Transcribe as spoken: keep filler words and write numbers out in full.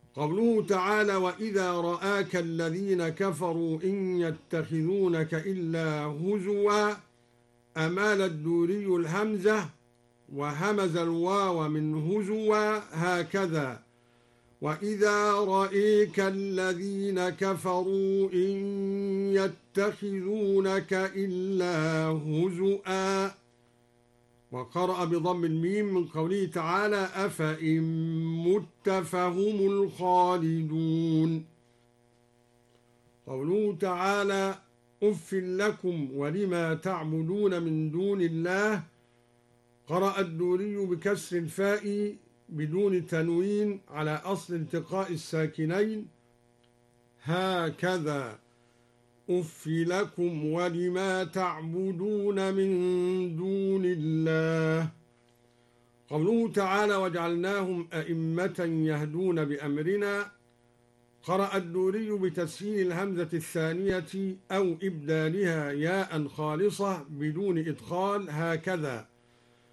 قوله تعالى: وإذا رآك الذين كفروا إن يتخذونك إلا هزوا، أمال الدوري الهمزة وهمز الواو من هزوا هكذا: وإذا رأيك الذين كفروا إن يتخذونك إلا هزؤا. وقرأ بضم الميم من قوله تعالى: أفإن مت فهم الخالدون. قوله تعالى: أف لكم ولما تعبدون من دون الله. قرأ الدوري بكسر الفاء بدون تنوين على أصل التقاء الساكنين هكذا: أف لكم ولما تعبدون من دون الله. قوله تعالى: وجعلناهم أئمة يهدون بأمرنا. قرأ الدوري بتسهيل الهمزة الثانية أو إبدالها ياء خالصة بدون إدخال هكذا: